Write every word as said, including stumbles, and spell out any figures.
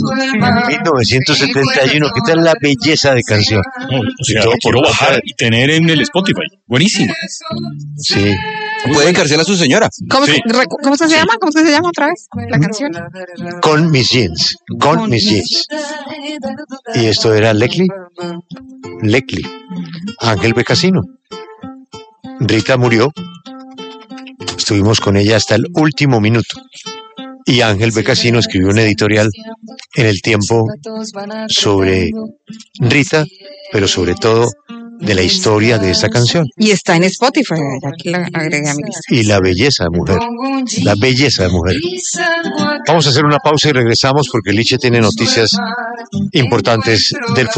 mil novecientos setenta y uno. ¿Qué tal la belleza de canción? No, o sea, Todo la quiero por bajar nota. y tener en el Spotify. Buenísimo. Sí. Puede encarcelar a su señora. ¿Cómo, Sí. se- recu- ¿Cómo se llama? ¿Cómo se llama otra vez la canción? Con mis jeans. Con, Con mis mis- jeans. Y esto era Leclerc. Leclerc. Ángel Becasino. Rita murió. Estuvimos con ella hasta el último minuto. Y Ángel Becasino escribió un editorial en El Tiempo sobre Rita, pero sobre todo de la historia de esta canción. Y está en Spotify. Ya aquí la agregué a mi lista. Y la belleza de mujer. La belleza de mujer. Vamos a hacer una pausa y regresamos porque Liche tiene noticias importantes del fútbol.